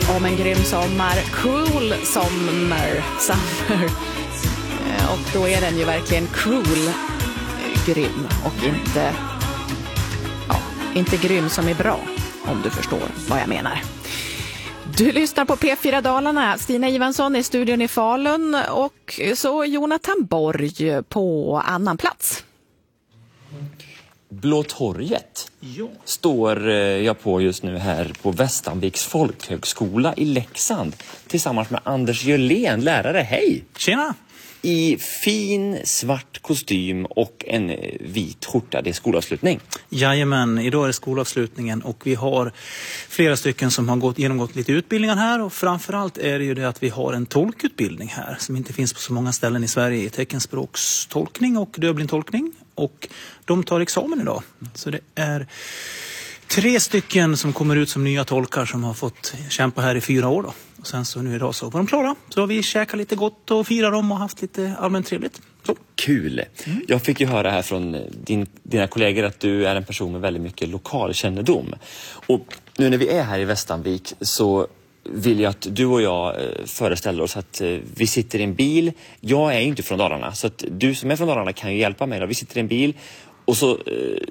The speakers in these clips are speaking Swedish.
om en grym sommar. Cruel summer. Och då är den ju verkligen cruel, grym och inte grym som är bra, om du förstår vad jag menar. Du lyssnar på P4 Dalarna. Stina Ivansson i studion i Falun och så Jonathan Borg på annan plats. Blå torget står jag på just nu här på Västanviks folkhögskola i Leksand tillsammans med Anders Jölén, lärare. Hej! Tjena! I fin svart kostym och en vit skjorta. Det är skolavslutning. Jajamän, idag är det skolavslutningen och vi har flera stycken som har genomgått lite utbildningar här, och framförallt är det ju det att vi har en tolkutbildning här som inte finns på så många ställen i Sverige i teckenspråkstolkning och dövblindtolkning, och de tar examen idag. Så det är 3 stycken som kommer ut som nya tolkar som har fått kämpa här i 4 år då. Och sen så nu idag så var de klara. Så har vi käkat lite gott och firat dem och haft lite allmänt trevligt. Så. Kul! Jag fick ju höra här från dina kollegor att du är en person med väldigt mycket lokalkännedom. Och nu när vi är här i Västanvik så vill jag att du och jag föreställer oss att vi sitter i en bil. Jag är ju inte från Dalarna, så att du som är från Dalarna kan ju hjälpa mig. Vi sitter i en bil och så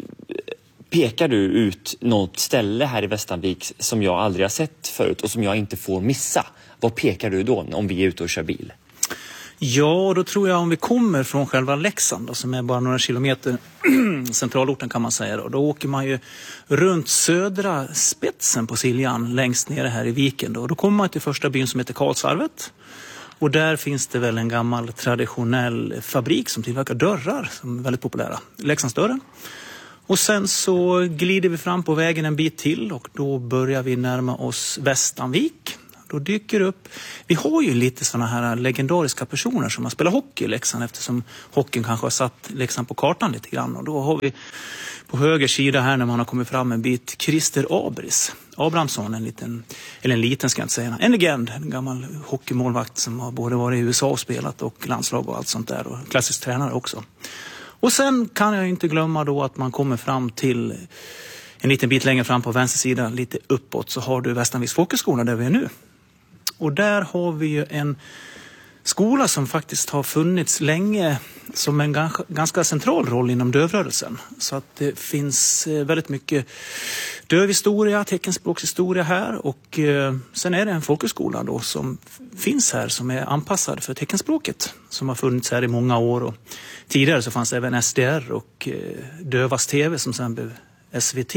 pekar du ut något ställe här i Västanvik som jag aldrig har sett förut och som jag inte får missa. Vad pekar du då om vi är ute och kör bil? Ja, då tror jag om vi kommer från själva Leksand då, som är bara några kilometer centralorten kan man säga då åker man ju runt södra spetsen på Siljan längst ner här i viken då. Då kommer man till första byn som heter Karlsarvet. Och där finns det väl en gammal traditionell fabrik som tillverkar dörrar som är väldigt populära. Leksandsdörren. Och sen så glider vi fram på vägen en bit till och då börjar vi närma oss Västanvik. Då dyker upp, vi har ju lite sådana här legendariska personer som har spelat hockey i Leksand, eftersom hockeyn kanske har satt Leksand på kartan lite grann. Och då har vi på höger sida här när man har kommit fram en bit Christer Abrahamsson, en liten ska jag inte säga, en legend, en gammal hockeymålvakt som har både varit i USA och spelat och landslag och allt sånt där, och klassisk tränare också. Och sen kan jag inte glömma då att man kommer fram till en liten bit längre fram på vänster sida, lite uppåt, så har du Västanviks folkhögskola där vi är nu. Och där har vi ju en skola som faktiskt har funnits länge som en ganska central roll inom dövrörelsen. Så att det finns väldigt mycket dövhistoria, teckenspråkshistoria här, och sen är det en folkhögskola då som finns här som är anpassad för teckenspråket, som har funnits här i många år. Och tidigare så fanns även SDR och Dövas TV som sen blev SVT,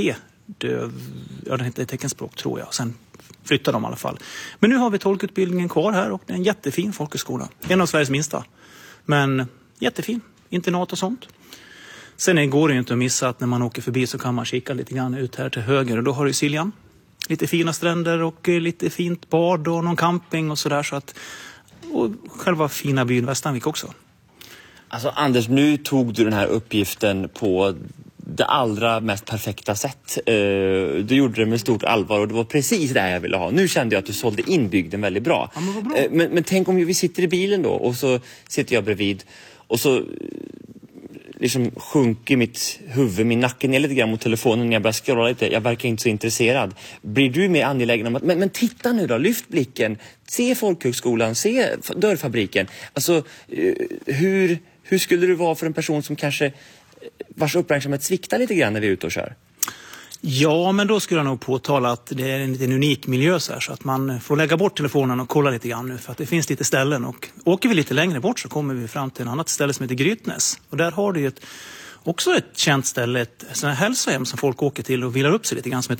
den heter teckenspråk tror jag, och sen flyttade de i alla fall. Men nu har vi tolkutbildningen kvar här och det är en jättefin folkhögskola. En av Sveriges minsta. Men jättefin. Internat och sånt. Sen går det ju inte att missa att när man åker förbi så kan man kika lite grann ut här till höger. Och då har du Siljan. Lite fina stränder och lite fint bad och någon camping och sådär. Så att, och själva fina byn Västanvik också. Alltså Anders, nu tog du den här uppgiften på det allra mest perfekta sätt. Du gjorde det med stort allvar och det var precis det här jag ville ha. Nu kände jag att du sålde in bygden väldigt bra. Ja, men, bra. Men tänk om vi sitter i bilen då och så sitter jag bredvid och så liksom sjunker mitt huvud, min nacke ner lite grann mot telefonen när jag börjar scrolla lite. Jag verkar inte så intresserad. Blir du mer angelägen om att, men titta nu då, lyft blicken. Se folkhögskolan, se dörrfabriken. Alltså, hur skulle du vara för en person som kanske vars uppmärksamhet sviktar lite grann när vi är ute och kör? Ja, men då skulle jag nog påtala att det är en liten unik miljö så här, så att man får lägga bort telefonen och kolla lite grann nu, för att det finns lite ställen, och åker vi lite längre bort så kommer vi fram till ett annat ställe som heter Grytnäs, och där har du ju också ett känt ställe, ett sådant här hälsohem som folk åker till och vilar upp sig lite grann, som heter